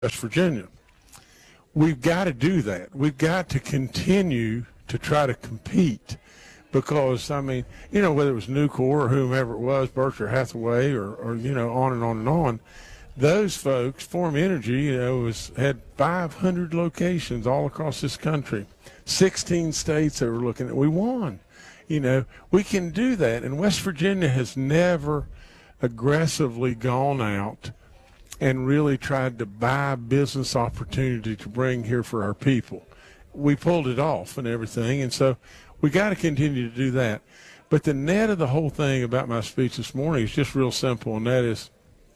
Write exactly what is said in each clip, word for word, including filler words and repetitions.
West Virginia. We've got to do that. We've got to continue to try to compete because, I mean, you know, whether it was Nucor or whomever it was, Berkshire Hathaway or, or you know, on and on and on, those folks, Form Energy, you know, was, had five hundred locations all across this country, sixteen states they were looking at. We won. You know, we can do that. And West Virginia has never aggressively gone out and really tried to buy business opportunity to bring here for our people. We pulled it off and everything, and so we got to continue to do that. But the net of the whole thing about my speech this morning is just real simple, and that is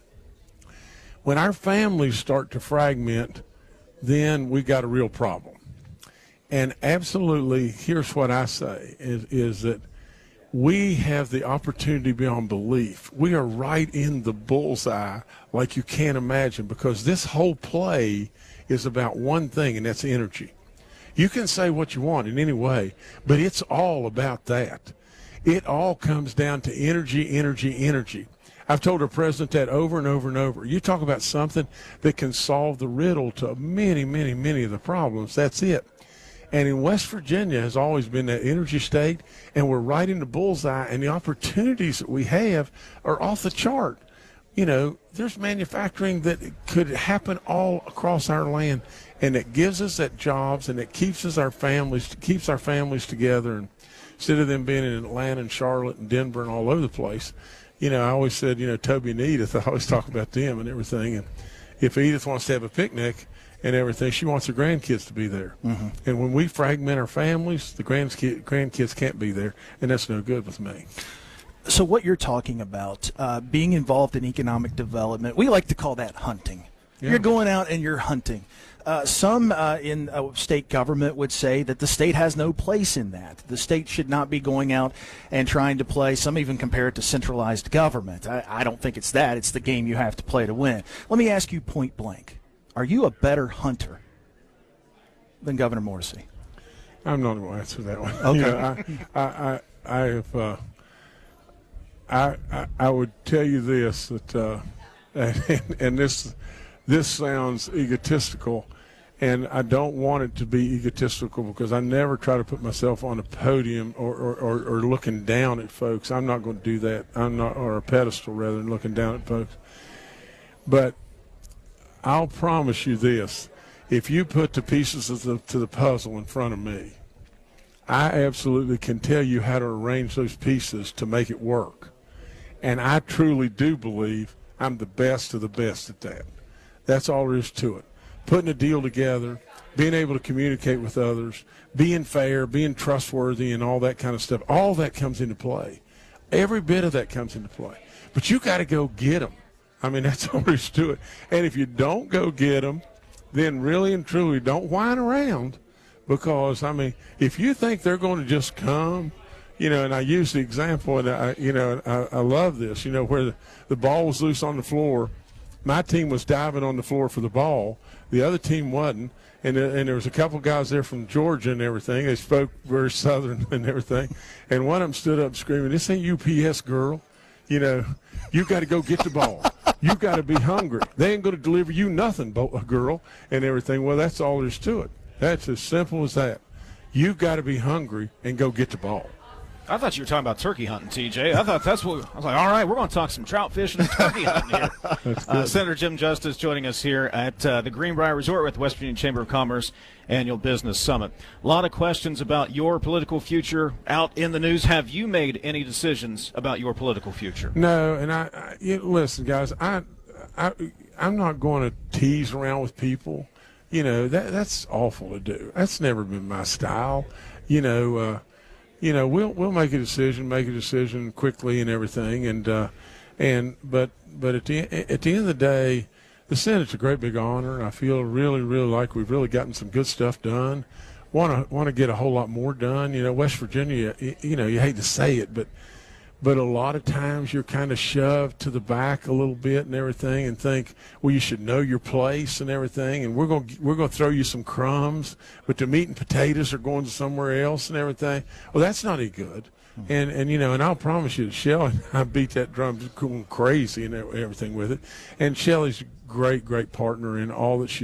when our families start to fragment, then we got a real problem. And absolutely, here's what I say, is, is that we have the opportunity beyond belief. We are right in the bullseye like you can't imagine, because this whole play is about one thing, and that's energy. You can say what you want in any way, but it's all about that. It all comes down to energy, energy, energy. I've told our president that over and over and over. You talk about something that can solve the riddle to many, many, many of the problems. That's it. And in West Virginia has always been that energy state, and we're right in the bullseye, and the opportunities that we have are off the chart. You know, there's manufacturing that could happen all across our land, and it gives us that jobs, and it keeps us our families, keeps our families together. And instead of them being in Atlanta and Charlotte and Denver and all over the place, you know, I always said, you know, Toby and Edith, I always talk about them and everything. And if Edith wants to have a picnic and everything, she wants her grandkids to be there. Mm-hmm. And when we fragment our families, the grandkids, grandkids can't be there, and that's no good with me. So what you're talking about, uh, being involved in economic development, we like to call that hunting. Yeah. You're going out and you're hunting. Uh, some uh, in uh, state government would say that the state has no place in that. The state should not be going out and trying to play. Some even compare it to centralized government. I, I don't think it's that. It's the game you have to play to win. Let me ask you point blank. Are you a better hunter than Governor Morrisey? I'm not going to answer that one. Okay. You know, I, I, I, I have. Uh, I, I I would tell you this that, uh, and, and this this sounds egotistical, and I don't want it to be egotistical because I never try to put myself on a podium or or, or, or looking down at folks. I'm not going to do that. I'm not, or a pedestal rather than looking down at folks. But I'll promise you this: if you put the pieces of the, to the puzzle in front of me, I absolutely can tell you how to arrange those pieces to make it work. And I truly do believe I'm the best of the best at that. That's all there is to it. Putting a deal together, being able to communicate with others, being fair, being trustworthy, and all that kind of stuff, all that comes into play. Every bit of that comes into play. But you got to go get them. I mean, that's all there is to it. And if you don't go get them, then really and truly don't whine around. Because, I mean, if you think they're going to just come, you know, and I use the example, and I, you know, I, I love this, you know, where the, the ball was loose on the floor. My team was diving on the floor for the ball. The other team wasn't. And, and there was a couple guys there from Georgia and everything. They spoke very Southern and everything. And one of them stood up screaming, "This ain't U P S, girl. You know, you got to go get the ball. You got to be hungry. They ain't going to deliver you nothing, girl," and everything. Well, that's all there's to it. That's as simple as that. You've got to be hungry and go get the ball. I thought you were talking about turkey hunting, T J. I thought that's what I was like. All right, we're going to talk some trout fishing and turkey hunting here. Uh, Senator Jim Justice joining us here at uh, the Greenbrier Resort with West Virginia Chamber of Commerce Annual Business Summit. A lot of questions about your political future out in the news. Have you made any decisions about your political future? No, and I, I you know, listen, guys. I, I, I'm not going to tease around with people. You know, that that's awful to do. That's never been my style. You know. Uh, You know, we'll we'll make a decision, make a decision quickly and everything, and uh, and but but at the at the end of the day, the Senate's a great big honor. I feel really really like we've really gotten some good stuff done. Want to want to get a whole lot more done. You know, West Virginia. You know, you hate to say it, but but a lot of times you're kind of shoved to the back a little bit and everything, and think, well, you should know your place and everything, and we're going we're going to throw you some crumbs, but the meat and potatoes are going to somewhere else and everything. Well, that's not any good. And and you know, and I'll promise you, Shelley and I beat that drum going crazy and everything with it. And Shelley's a great, great partner in all that she